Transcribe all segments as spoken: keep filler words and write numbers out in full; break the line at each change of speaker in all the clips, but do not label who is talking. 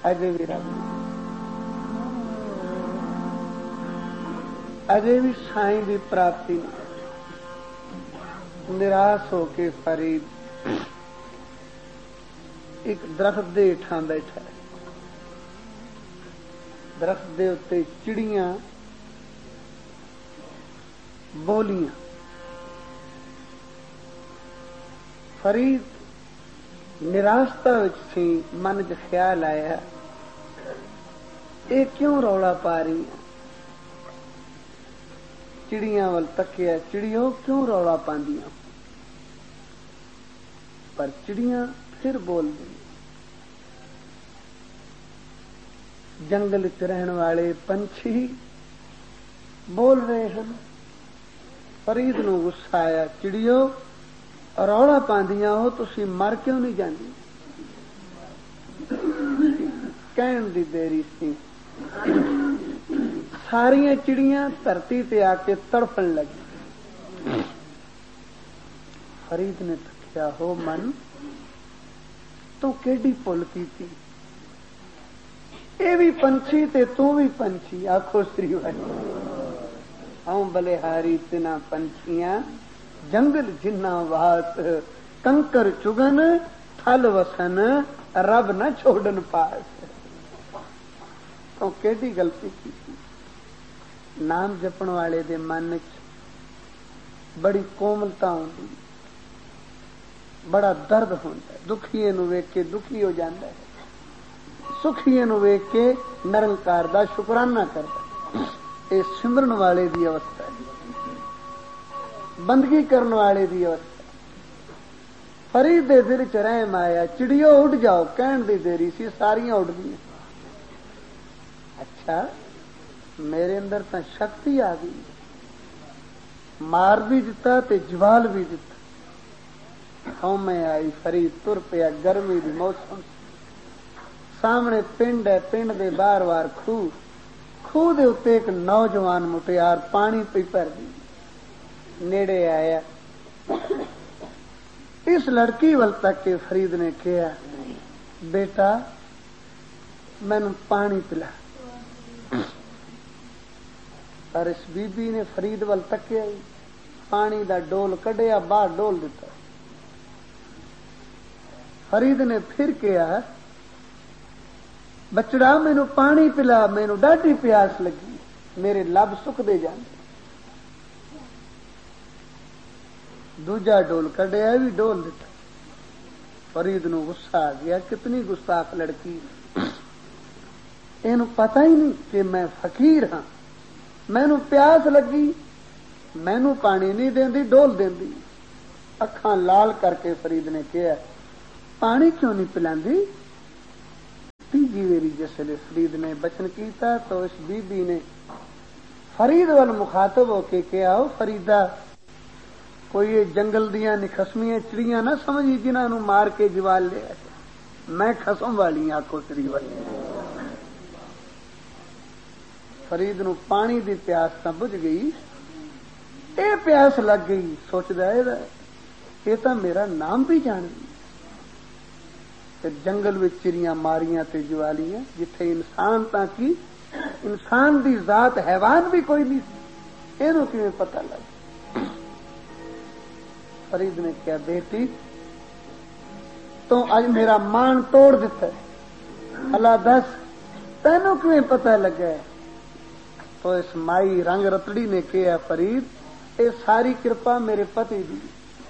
अजे भी रब अजे भी साईं की प्राप्ति नहीं। निराश होके फरीद एक दरख्त दे हेठां बैठा है। दरख्त दे उत्ते चिड़ियां बोलियां। फरीद निराशता विच सी। मन च ख्याल आया, ये क्यों रौला पा रही है? चिड़ियां वल तकिया, चिड़ियों क्यों रौला पांदियां? पर चिड़ियां फिर बोल दी। जंगल च रहने वाले पंछी बोल रहे हैं। फरीद नूं गुस्सा आया, चिड़ियों रौला पांदियां हो, तुसी मर क्यों नहीं जांदी? कहण दी देरी सी, सारियां चिड़ियां धरती ते आके तड़फन लगी। फरीद ने तकिया, हो मन तू केडी भुल कीती? ये भी पंछी ते तू भी पंछी। आखो श्री वाली हूं बलिहारी तिना पंछियां, जंगल जिन्ना वास, कंकर चुगन थल वसन, रब न छोड़न पास। तो केडी गलती की? नाम जपण वाले दे मन च बड़ी कोमलता होंदी, बड़ा दर्द होंदा है। दुखीए नूं वेख के दुखी हो जांदा है, सुखीए नूं वेख के निरंकार दा शुकराना करदा। ये सिमरन वाले दी अवस्था है, बंदगी करने वाले दी अवस्था। फरीद दे दिल च रहम आया, चिड़ियों उड़ जाओ। कहण दी देरी सी, सारियां उड़ गईयां। अच्छा, मेरे अंदर तो शक्ति आ गई, मार भी दिता ते जवाल भी दिता। मैं आई। फरीद तुर पिया। गर्मी दी मौसम, सामने पिंड है, पिंड दे बार बार खूह, खूह दे उत्ते एक नौजवान मुटियार पानी पी भर दी। नेड़े आया, इस लड़की वल तक के फरीद ने कहा, बेटा मैनू पानी पिला। पर इस बीबी ने फरीद वल तकिया, पानी दा डोल कढ़िया, बाहर डोल दिता। फरीद ने फिर कहा, बचड़ा मैनू पानी पिला, मैनू डाढी प्यास लगी, मेरे लब सुकदे जांदे। दूजा डोल कढ़िया, भी डोल दिता। फरीद नूं गुस्सा आ गया, कितनी गुस्ताख लड़की, इहनूं पता ही नहीं कि मैं फकीर हां, मैनू प्यास लगी, मैनू पानी नहीं देंदी, डोल देंदी। अखां लाल करके फरीद ने कहा, पानी क्यों नहीं पिलांदी? तीजी वेरी जिसले फरीद ने बचन किया तो इस बीबी ने फरीद वाल मुखातब होके कहा, फरीदा कोई ये जंगल दियां निखसमियां चिड़ियां ना समझी जिन्होंने मार के जवाल लिया, मैं खसम वाली। आखो श्री वाली फरीद नूं पानी दी प्यास तां बुझ गई, ये प्यास लग गई। सोचदा ये तां मेरा नाम भी जान गई। जंगल में चिड़ियां मारियां ते जवालियां, जिथे इंसान तां की इंसान दी जात हैवान भी कोई नहीं, इहनूं किवें पता लग? फरीद ने कहा, बेटी तो अज मेरा मान तोड़ दिता है, अल्लाह दस तैनूं किवें पता लगा? तो इस माई रंग रतड़ी ने कहा, फरीद ये सारी कृपा मेरे पति दी,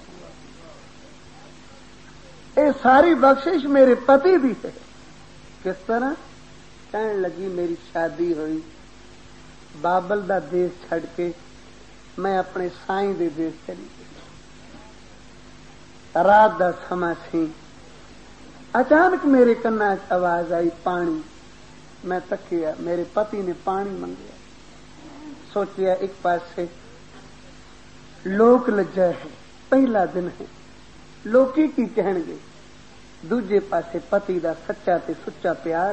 ये सारी बख्शिश मेरे पति दी है। किस तरह? कहने लगी, मेरी शादी हुई बाबल दा देश छड़ के मैं अपने साईं दे देश चली गई। रात दा समा सी, अचानक मेरे कन्ना च आवाज आई, पानी। मैं तकिया, मेरे पति ने पानी मंगया। सोचिया एक पासे लोक लज्जा है, पहला दिन है, लोकी की कहणगे, दूजे पासे पति दा सच्चा ते सुच्चा प्यार।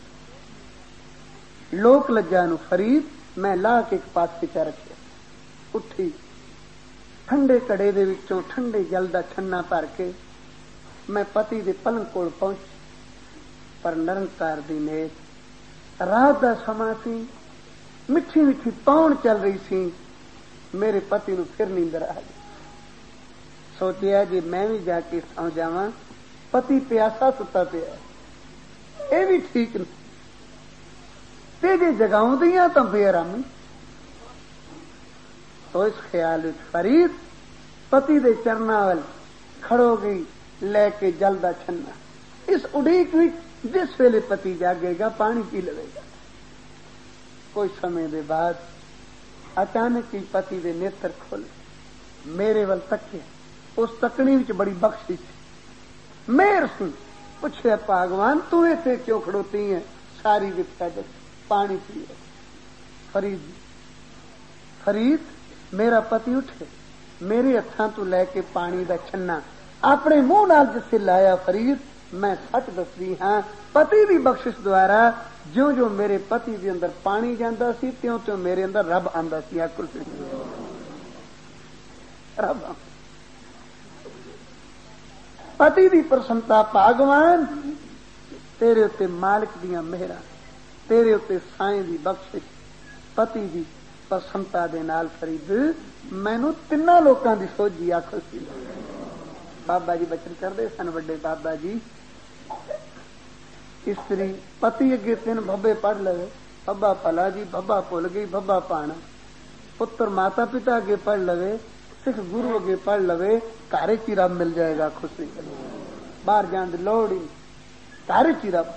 लोक लज्जा नूं फरीद मैं ला के एक पासे च रखिया। उठी, ठंडे कड़े दे विचों ठंडे जल दा छन्ना भर के मैं पति दे पलंग कोल पहुंची। पर निरंकार दी नेक रात दा समा सी, मिठी मिठी पौन चल रही सी। मेरे पति नूं फिर नींदर आ गई। सोचिया जी मैं भी जाके सौ जावां, पति प्यासा सुता पिया, ये भी ठीक नहीं, ते जे जगाउंदियां तो बेआरामी। तो इस ख्याल विच फरीद पति दे चरना वल खड़ो गई, लैके जल दा छन्ना। इस उड़ीक विच जिस वेले पति जागेगा पानी पी लवेगा। कोई समय दे बाद अचानक ही पति दे नेत्र खोले, मेरे वल तके। उस तकनी विच बड़ी बख्शिश मेहर सी। पूछे भगवान तू इत्थे क्यों खड़ोती है? सारी विपदा पानी पी। फरीद फरीद मेरा पति उठे, मेरे हत्थां तू लैके पानी दा छन्ना अपने मुंह नाल जिसे लाया। फरीद मैं सच दसदी हां, पति दी बख्शिश द्वारा ज्यों ज्यों मेरे पति दे अंदर पानी जांदा सी, त्यों त्यों मेरे अंदर रब आंदा सी। आकुल रब पति दी प्रसन्नता। भगवान तेरे उत्ते मालिक दियां मेहरां, तेरे उत्ते साईं दी बख्शिश, पति दी प्रसन्नता दे नाल फरीद मैनू तिन्ना लोकां दी सोझी आखो सी। बाबा जी बचन करदे सन, वड्डे बाबा जी, स्त्री पति अगे तीन भब्बे पढ़ लवे, भब्बा भला जी, भब्बा भुल गई, भब्बा पाना। पुत्र माता पिता अगे पढ़ लवे, सिख गुरु अगे पढ़ लवे, घरे च रब मिल जाएगा। खुशी बाहर जाने की लोड़ ही, घरे च रब।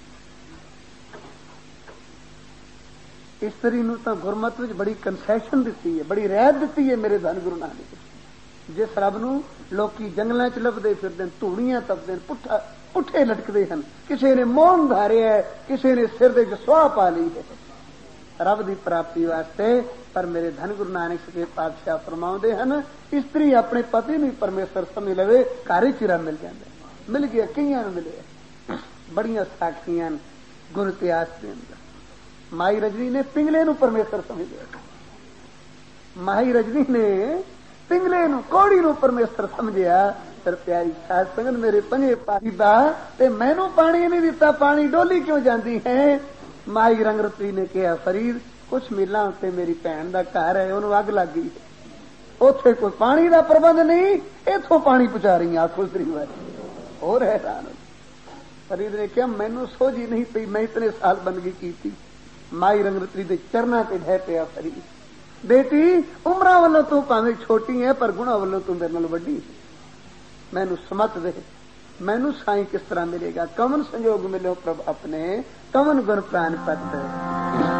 स्त्री नूं तां गुरमत विच बड़ी कंसैशन दिती है, बड़ी रियायत दिती है मेरे धन गुरु नानक। जिस रब नूं लोकी जंगलों च लभदे फिरदे, धूड़ियां तपदे, पुठा पुठे लटकते हैं, किसी ने मौन धारिया है, किसी ने सिर दे स्वाह पा ली है रब की प्राप्ति वास्ते। पर मेरे धन गुरु नानक सच्चे पातशाह फरमाउंदे हन, स्त्री अपने पति नूं परमेश्वर समझ लवे, घरे च रब मिल जांदा। मिल गया, कईयां नूं मिले। बड़ियां साखियां गुरु इतिहास के अंदर। माई रजनी ने पिंगले नूं परमेश्वर समझ लिया। माई रजनी ने पिंगले नूं, कौड़ी नूं परमेश्वर समझिया। पर प्यारी साध संगत मेरे पंजे पासीदा ते मैनू पानी नहीं दिता, पानी डोली क्यों जाती है? माई रंगरती ने कहा, फरीद कुछ मीलां उत्ते मेरी भैन दा घर है, उन्होंने अग लग गई, उत्थे कोई पानी का प्रबंध नहीं, इथों पानी पहुंचा रही आखो श्री वारी। और हैरान फरीद ने कहा मैनू सोझी नहीं पई, मैं इतने साल बंदगी की थी। माई रंगरती दे चरना ते ढह पिया फरीद, बेटी उमरा वालों तू भावें छोटी है पर गुणा वालों तू मेरे नाल वड्डी है, मैनू समत दे, मैनू साईं किस तरह मिलेगा? कवन संयोग मिलो प्रभ अपने, कवन गुण प्राण पत।